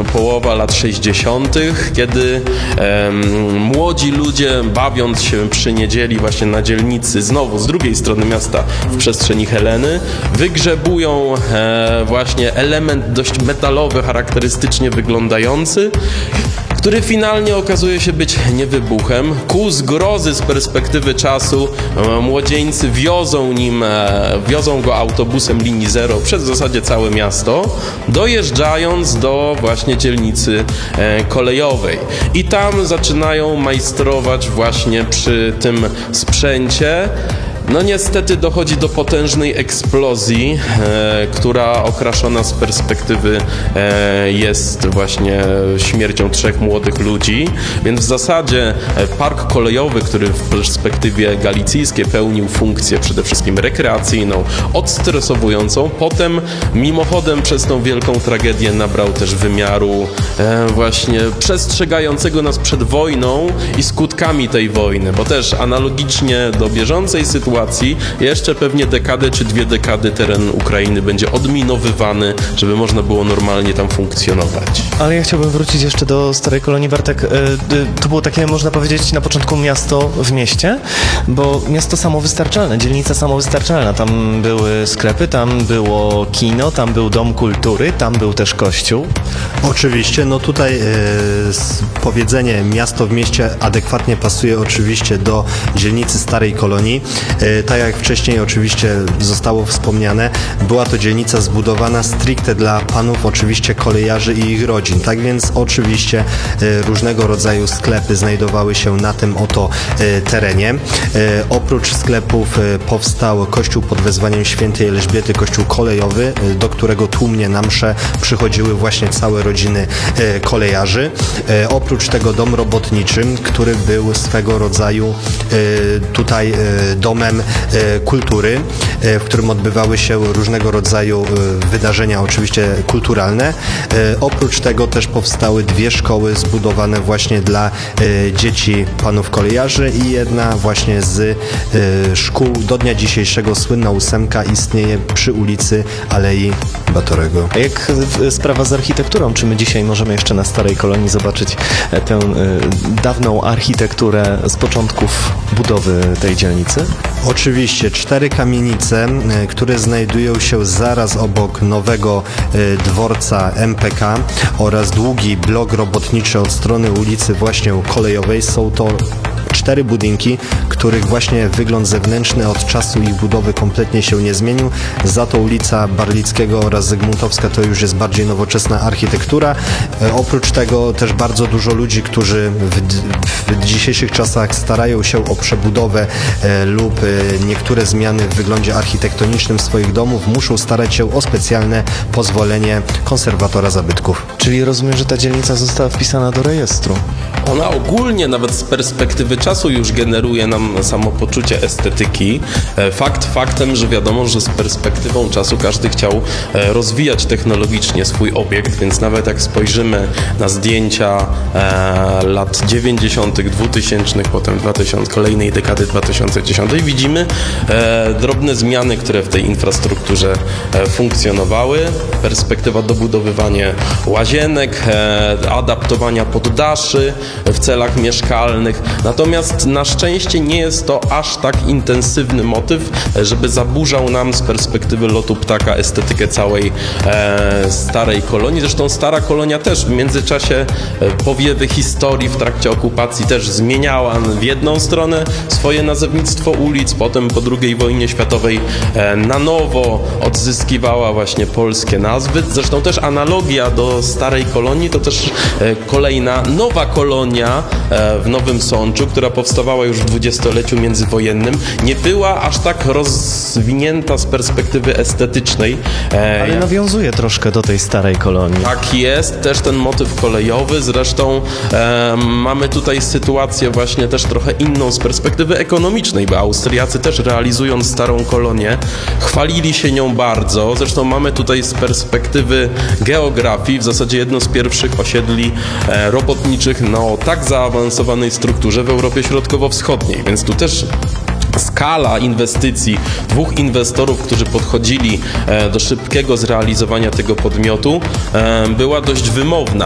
połowa lat 60., kiedy młodzi ludzie, bawiąc się przy niedzieli właśnie na dzielnicy, znowu z drugiej strony miasta w przestrzeni Heleny, wygrzebują właśnie element dość metalowy, charakterystycznie wyglądający, który finalnie okazuje się być niewybuchem. Ku zgrozy z perspektywy czasu młodzieńcy wiozą go autobusem linii 0 przez w zasadzie całe miasto, dojeżdżając do właśnie dzielnicy kolejowej. I tam zaczynają majstrować właśnie przy tym sprzęcie. No niestety dochodzi do potężnej eksplozji, która okraszona z perspektywy jest właśnie śmiercią 3 młodych ludzi, więc w zasadzie park kolejowy, który w perspektywie galicyjskiej pełnił funkcję przede wszystkim rekreacyjną, odstresowującą, potem mimochodem przez tą wielką tragedię nabrał też wymiaru właśnie przestrzegającego nas przed wojną i skutkami tej wojny, bo też analogicznie do bieżącej sytuacji jeszcze pewnie dekadę czy 2 dekady teren Ukrainy będzie odminowywany, żeby można było normalnie tam funkcjonować. Ale ja chciałbym wrócić jeszcze do Starej Kolonii. Bartek, to było takie, można powiedzieć, na początku miasto w mieście, bo miasto samowystarczalne, dzielnica samowystarczalna. Tam były sklepy, tam było kino, tam był dom kultury, tam był też kościół. Oczywiście, no tutaj powiedzenie miasto w mieście adekwatnie pasuje oczywiście do dzielnicy Starej Kolonii. Tak jak wcześniej oczywiście zostało wspomniane, była to dzielnica zbudowana stricte dla panów oczywiście kolejarzy i ich rodzin. Tak więc oczywiście różnego rodzaju sklepy znajdowały się na tym oto terenie. Oprócz sklepów powstał kościół pod wezwaniem świętej Elżbiety, kościół kolejowy, do którego tłumnie na msze przychodziły właśnie całe rodziny kolejarzy. Oprócz tego dom robotniczy, który był swego rodzaju tutaj domem kultury, w którym odbywały się różnego rodzaju wydarzenia oczywiście kulturalne. Oprócz tego też powstały 2 szkoły zbudowane właśnie dla dzieci panów kolejarzy i jedna właśnie z szkół do dnia dzisiejszego słynna 8 istnieje przy ulicy Alei Batorego. A jak sprawa z architekturą? Czy my dzisiaj możemy jeszcze na Starej Kolonii zobaczyć tę dawną architekturę z początków budowy tej dzielnicy? Oczywiście 4 kamienice, które znajdują się zaraz obok nowego dworca MPK oraz długi blok robotniczy od strony ulicy właśnie kolejowej. Są to 4 budynki, których właśnie wygląd zewnętrzny od czasu ich budowy kompletnie się nie zmienił. Za to ulica Barlickiego oraz Zygmuntowska to już jest bardziej nowoczesna architektura. Oprócz tego też bardzo dużo ludzi, którzy w dzisiejszych czasach starają się o przebudowę lub niektóre zmiany w wyglądzie architektonicznym swoich domów, muszą starać się o specjalne pozwolenie konserwatora zabytków. Czyli rozumiem, że ta dzielnica została wpisana do rejestru. Ona ogólnie nawet z perspektywy czasu już generuje nam samopoczucie estetyki. Fakt faktem, że wiadomo, że z perspektywą czasu każdy chciał rozwijać technologicznie swój obiekt, więc nawet jak spojrzymy na zdjęcia lat 90., 2000, potem 2000, kolejnej dekady 2010, widzimy drobne zmiany, które w tej infrastrukturze funkcjonowały. Perspektywa dobudowywania łazienek, adaptowania poddaszy w celach mieszkalnych. Natomiast na szczęście nie jest to aż tak intensywny motyw, żeby zaburzał nam z perspektywy lotu ptaka estetykę całej Starej Kolonii. Zresztą Stara Kolonia też w międzyczasie powiewy historii w trakcie okupacji też zmieniała w jedną stronę swoje nazewnictwo ulic, potem po II wojnie światowej na nowo odzyskiwała właśnie polskie nazwy. Zresztą też analogia do Starej Kolonii to też kolejna nowa kolonia w Nowym Sączu, która powstawała już w dwudziestoleciu międzywojennym, nie była aż tak rozwinięta z perspektywy estetycznej. Ale nawiązuje troszkę do tej Starej Kolonii. Tak jest, też ten motyw kolejowy. Zresztą mamy tutaj sytuację właśnie też trochę inną z perspektywy ekonomicznej, bo Austriacy też realizując Starą Kolonię chwalili się nią bardzo. Zresztą mamy tutaj z perspektywy geografii w zasadzie jedno z pierwszych osiedli robotniczych o tak zaawansowanej strukturze w Europie Środkowo-Wschodniej, więc tu też skala inwestycji 2 inwestorów, którzy podchodzili do szybkiego zrealizowania tego podmiotu, była dość wymowna.